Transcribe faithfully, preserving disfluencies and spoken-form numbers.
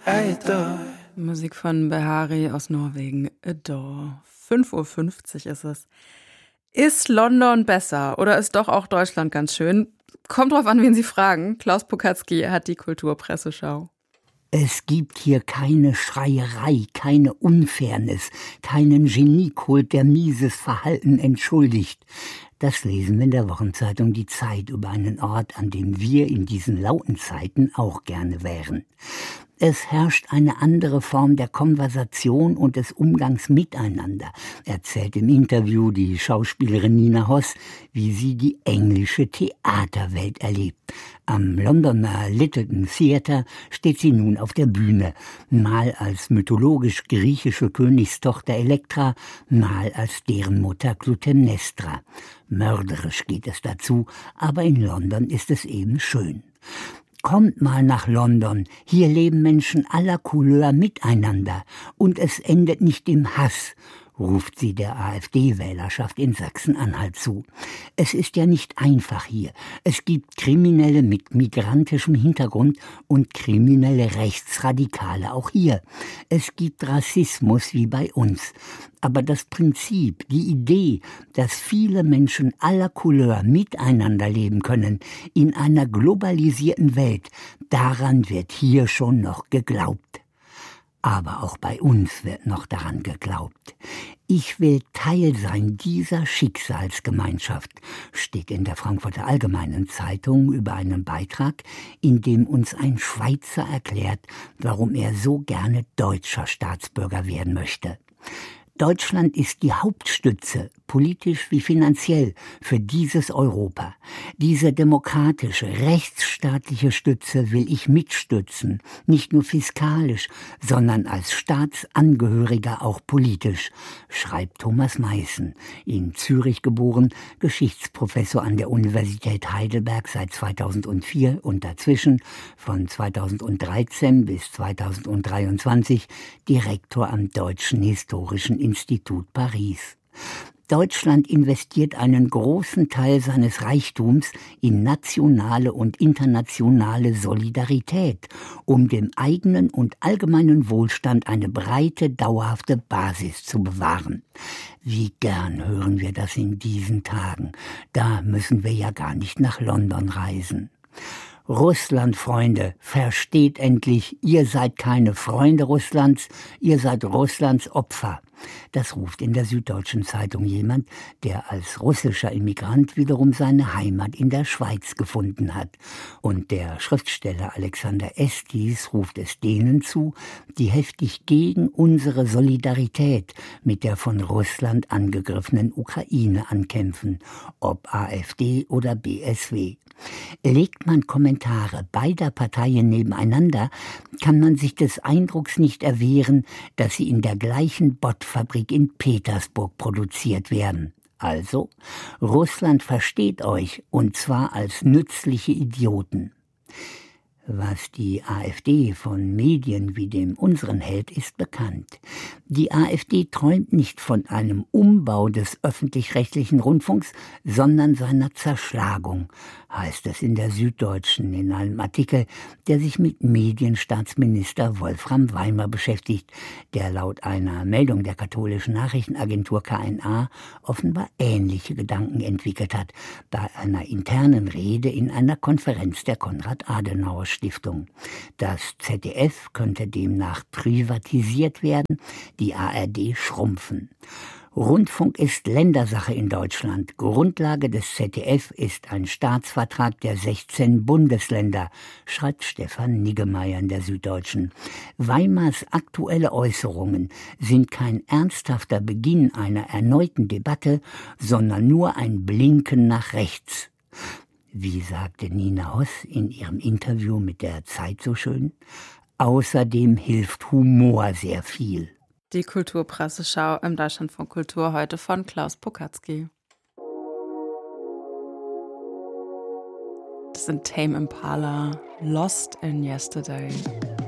Adore. Musik von Behari aus Norwegen, Adore. fünf Uhr fünfzig ist es. Ist London besser oder ist doch auch Deutschland ganz schön? Kommt drauf an, wen Sie fragen. Klaus Pokatzki hat die Kulturpresseschau. Es gibt hier keine Schreierei, keine Unfairness, keinen Geniekult, der mieses Verhalten entschuldigt. Das lesen wir in der Wochenzeitung Die Zeit über einen Ort, an dem wir in diesen lauten Zeiten auch gerne wären. Es herrscht eine andere Form der Konversation und des Umgangs miteinander, erzählt im Interview die Schauspielerin Nina Hoss, wie sie die englische Theaterwelt erlebt. Am Londoner Lyttelton Theatre steht sie nun auf der Bühne, mal als mythologisch-griechische Königstochter Elektra, mal als deren Mutter Clytemnestra. Mörderisch geht es dazu, aber in London ist es eben schön. Kommt mal nach London, hier leben Menschen aller Couleur miteinander und es endet nicht im Hass, ruft sie der AfD-Wählerschaft in Sachsen-Anhalt zu. Es ist ja nicht einfach hier. Es gibt Kriminelle mit migrantischem Hintergrund und kriminelle Rechtsradikale auch hier. Es gibt Rassismus wie bei uns. Aber das Prinzip, die Idee, dass viele Menschen aller Couleur miteinander leben können, in einer globalisierten Welt, daran wird hier schon noch geglaubt. Aber auch bei uns wird noch daran geglaubt. Ich will Teil sein dieser Schicksalsgemeinschaft, steht in der Frankfurter Allgemeinen Zeitung über einen Beitrag, in dem uns ein Schweizer erklärt, warum er so gerne deutscher Staatsbürger werden möchte. Deutschland ist die Hauptstütze, politisch wie finanziell, für dieses Europa. Diese demokratische, rechtsstaatliche Stütze will ich mitstützen, nicht nur fiskalisch, sondern als Staatsangehöriger auch politisch, schreibt Thomas Meißen, in Zürich geboren, Geschichtsprofessor an der Universität Heidelberg seit zweitausendvier und dazwischen von zweitausenddreizehn bis zweitausenddreiundzwanzig Direktor am Deutschen Historischen Institut Paris. Deutschland investiert einen großen Teil seines Reichtums in nationale und internationale Solidarität, um dem eigenen und allgemeinen Wohlstand eine breite, dauerhafte Basis zu bewahren. Wie gern hören wir das in diesen Tagen. Da müssen wir ja gar nicht nach London reisen. Russland, Freunde, versteht endlich, ihr seid keine Freunde Russlands, ihr seid Russlands Opfer. Das ruft in der Süddeutschen Zeitung jemand, der als russischer Immigrant wiederum seine Heimat in der Schweiz gefunden hat. Und der Schriftsteller Alexander Estis ruft es denen zu, die heftig gegen unsere Solidarität mit der von Russland angegriffenen Ukraine ankämpfen, ob AfD oder B S W. Legt man Kommentare beider Parteien nebeneinander, kann man sich des Eindrucks nicht erwehren, dass sie in der gleichen Bottfabrik in Petersburg produziert werden. Also, Russland versteht euch, und zwar als nützliche Idioten. Was die AfD von Medien wie dem unseren hält, ist bekannt. Die AfD träumt nicht von einem Umbau des öffentlich-rechtlichen Rundfunks, sondern seiner Zerschlagung, heißt es in der Süddeutschen in einem Artikel, der sich mit Medienstaatsminister Wolfram Weimer beschäftigt, der laut einer Meldung der katholischen Nachrichtenagentur K N A offenbar ähnliche Gedanken entwickelt hat, bei einer internen Rede in einer Konferenz der Konrad-Adenauer-Stiftung. Das Z D F könnte demnach privatisiert werden, die A R D schrumpfen. Rundfunk ist Ländersache in Deutschland. Grundlage des Z D F ist ein Staatsvertrag der sechzehn Bundesländer, schreibt Stefan Niggemeier in der Süddeutschen. Weimars aktuelle Äußerungen sind kein ernsthafter Beginn einer erneuten Debatte, sondern nur ein Blinken nach rechts. Wie sagte Nina Hoss in ihrem Interview mit der Zeit so schön, außerdem hilft Humor sehr viel. Die Kulturpresseschau im Deutschlandfunk Kultur heute von Klaus Pokatzki. Das sind Tame Impala, Lost in Yesterday.